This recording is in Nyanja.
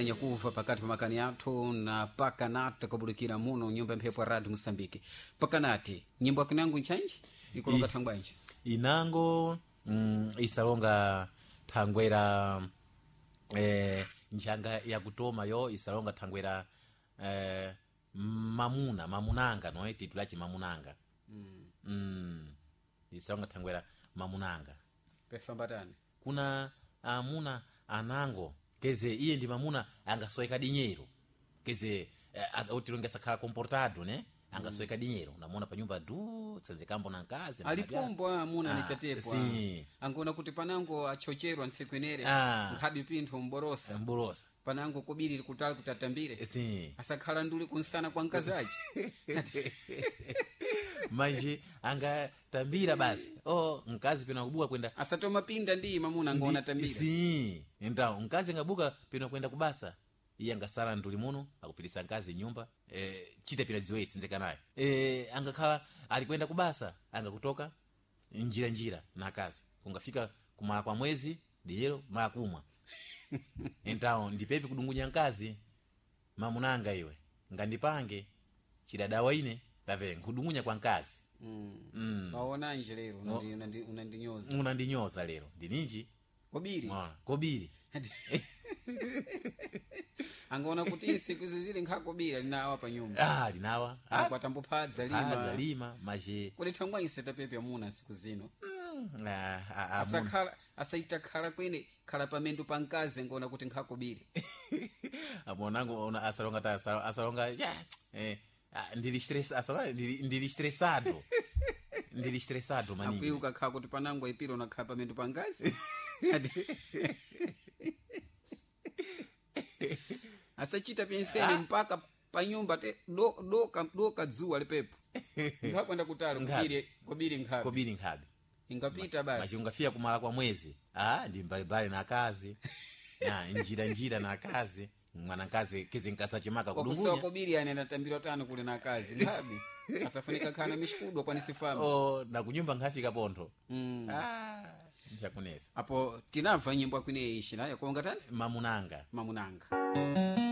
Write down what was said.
manya kuva pakati pa makani athu na pakanati kabulikira muno nyumba mphepo ya radio Mosambiki. Pakanati nyimbo akinangu nchanji ikulonga thangwanji inango isalonga thangwera njanga ya kutoma yo isalonga thangwera mamunanga no titulachi mamunanga isalonga thangwera mamunanga pefambatani kuna amuna anango keze iye ndi mamuna angasoeka dinyero keze utilonga sakhala comportado ne angasoeka dinyero namona pa nyumba du senzekambo na nkazi alipombo amuna nitatepo angona kuti panango achocherwa nsekwenere nkhabi pintho mborosa panango kubiri kutali kutatambire asakhala nduli kunsana kwa nkazaji maji angatambira basi nkazi pena kubuka kwenda asatoma pinda ndi mamuna ngona tambira ndao nkazi ngabuka pena kwenda kubasa iye angasala nduli muno akupitisa nkazi nyumba chita pila ziwe sinzeka naye angakhala alikwenda kubasa angakutoka njira na kazi kungafika kumala kwa mwezi dijero mala kumwa ndao ndipepi kudungunya nkazi mamunanga iwe ngandipange chidadawa ine lave nkudungunya kwa nkazi waona nje lero unandinyoza lero ndininji kobiri angona kuti siku zizili nkhakobira linawa pa nyumba linawa kwatambo phadza lima maje kodi thangwanyi setapepe amuna siku zino asaitakhala kwene khala pamendo pa nkazi ngona kuti nkhakobiri amonango asalonga ndili stressado manini akwiuka kha kuti panango ipiro nakhala pamendo pa nkazi asachita penseni mpaka panyumba doka dzuwa lipepo ngakwenda kutali kobiri nkhabi ingapita basi machungafia kumala kwa mwezi ndi mbalibali na kazi njira na kazi mwana kazi kizi nkasa chimaka kudungunya kwa kobiri anena tambiro tano kule na kazi ngabi asafunika kana mishikudwa kwa nisifamu na kunyumba ngafika pontho ndiyakunesa apo tinamva nyimbo akwine ishi nayo kuonga tani mamunanga